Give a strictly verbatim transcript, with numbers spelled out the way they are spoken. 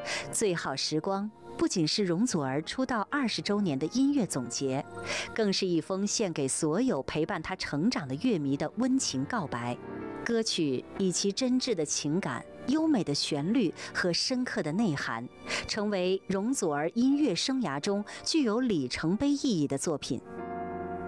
《最好时光》不仅是容祖儿出道二十周年的音乐总结，更是一封献给所有陪伴她成长的乐迷的温情告白。歌曲以其真挚的情感、优美的旋律和深刻的内涵，成为容祖儿音乐生涯中具有里程碑意义的作品。